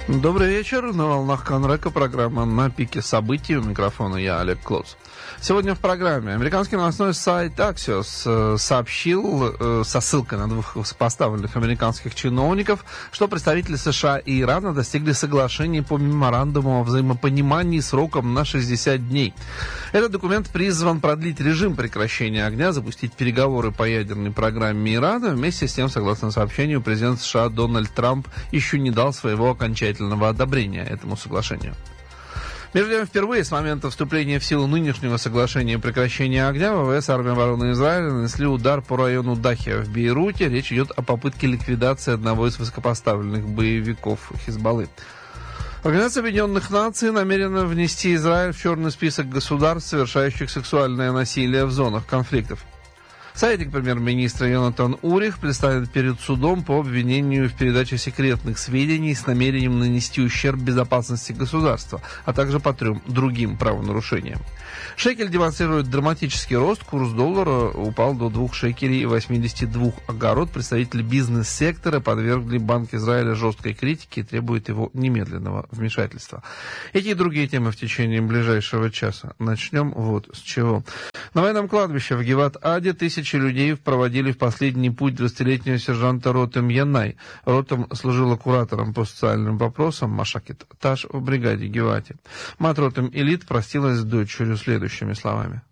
Добрый вечер. На волнах Конрека программа «На пике событий». У микрофона я, Олег Клоц. Сегодня в программе американский новостной сайт Axios сообщил со ссылкой на двух высокопоставленных американских чиновников, что представители США и Ирана достигли соглашения по меморандуму о взаимопонимании сроком на 60 дней. Этот документ призван продлить режим прекращения огня, запустить переговоры по ядерной программе Ирана. Вместе с тем, согласно сообщению, президент США Дональд Трамп еще не дал своего окончательного одобрения этому соглашению. Между тем, впервые с момента вступления в силу нынешнего соглашения о прекращении огня ВВС армии обороны Израиля нанесли удар по району Дахия в Бейруте. Речь идет о попытке ликвидации одного из высокопоставленных боевиков Хизбаллы. Организация Объединенных Наций намерена внести Израиль в черный список государств, совершающих сексуальное насилие в зонах конфликтов. Советник премьер-министра Йонатан Урих предстанет перед судом по обвинению в передаче секретных сведений с намерением нанести ущерб безопасности государства, а также по 3 другим правонарушениям. Шекель демонстрирует драматический рост, курс доллара упал до 2 шекелей 82 огород. Представители бизнес-сектора подвергли Банк Израиля жесткой критике и требуют его немедленного вмешательства. Эти и другие темы в течение ближайшего часа. Начнем вот с чего. На военном кладбище в Гиват-Аде тысячи людей проводили в последний путь 20-летнего сержанта Ротем Янай. Ротем служила куратором по социальным вопросам Машакет Таш в бригаде Гивати. Мать Ротем Элит простилась с дочерью следующими словами.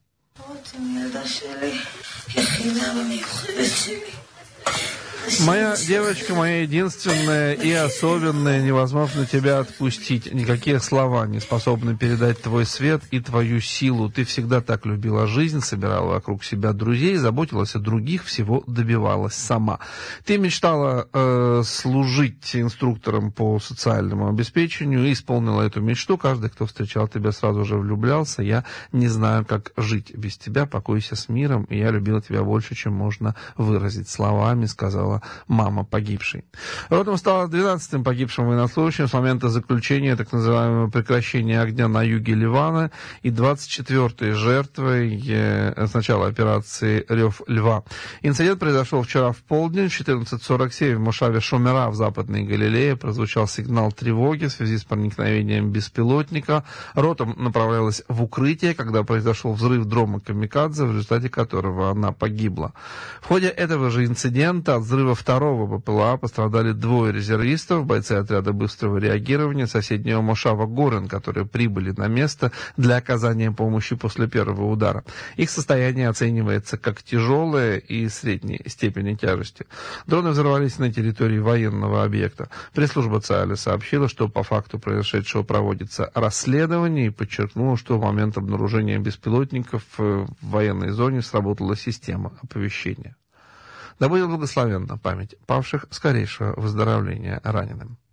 Моя девочка, моя единственная и особенная, невозможно тебя отпустить. Никакие слова не способны передать твой свет и твою силу. Ты всегда так любила жизнь, собирала вокруг себя друзей, заботилась о других, всего добивалась сама. Ты мечтала служить инструктором по социальному обеспечению и исполнила эту мечту. Каждый, кто встречал тебя, сразу же влюблялся. Я не знаю, как жить без тебя. Покойся с миром. И я любила тебя больше, чем можно выразить словами, сказала мама погибшей. Ротом стала 12-м погибшим военнослужащим с момента заключения так называемого прекращения огня на юге Ливана и 24-й жертвой с начала операции «Рев Льва». Инцидент произошел вчера в полдень, в 14:47 в Мошаве Шомера в Западной Галилее. Прозвучал сигнал тревоги в связи с проникновением беспилотника. Ротом направлялась в укрытие, когда произошел взрыв дрома «Камикадзе», в результате которого она погибла. В ходе этого же инцидента от взрыва второго БПЛА пострадали 2 резервистов, бойцы отряда быстрого реагирования соседнего Мошава Горен, которые прибыли на место для оказания помощи после первого удара. Их состояние оценивается как тяжелое и средней степени тяжести. Дроны взорвались на территории военного объекта. Пресс-служба ЦАЭЛа сообщила, что по факту произошедшего проводится расследование и подчеркнула, что в момент обнаружения беспилотников в военной зоне сработала система оповещения. Да будет благословенна память павших, скорейшего выздоровления раненым.